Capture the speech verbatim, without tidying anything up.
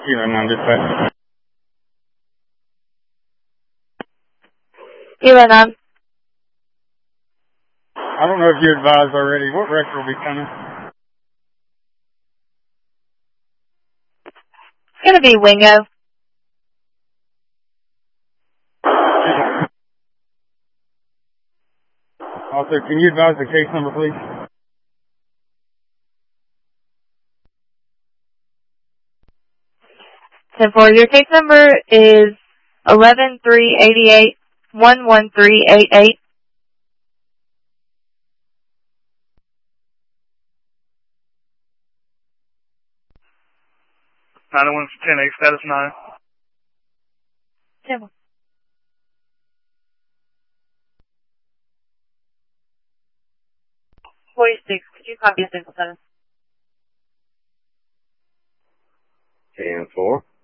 Kilo nine dispatch. Kilo nine. I don't know if you advised already. What record will be coming? It's going to be Wingo. Also, can you advise the case number, please? ten four, your case number is eleven three eighty-eight one one three eight eight. nine one ten eight, status nine. ten one. forty-six, could you copy a single seven? ten four.